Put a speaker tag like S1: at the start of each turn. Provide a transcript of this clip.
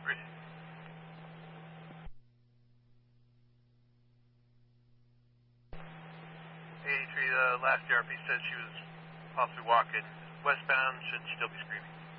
S1: 3. The last DRP said she was possibly walking westbound, should still be screaming.